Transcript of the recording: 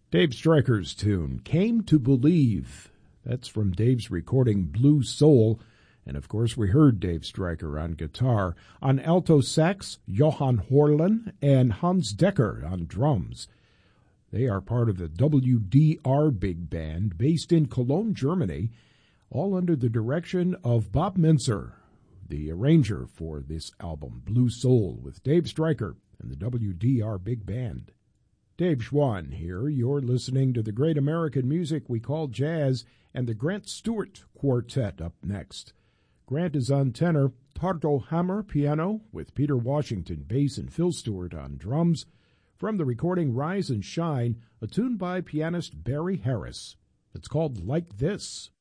Dave Stryker's tune, Came to Believe. That's from Dave's recording Blue Soul. And of course, we heard Dave Stryker on guitar. On alto sax, Johan Horlen and Hans Decker on drums. They are part of the WDR Big Band based in Cologne, Germany, all under the direction of Bob Mintzer, the arranger for this album, Blue Soul, with Dave Stryker and the WDR Big Band. Dave Schwann here. You're listening to the great American music we call jazz, and the Grant Stewart Quartet up next. Grant is on tenor, Tardo Hammer piano, with Peter Washington bass and Phil Stewart on drums. From the recording Rise and Shine, a tune by pianist Barry Harris. It's called Like This.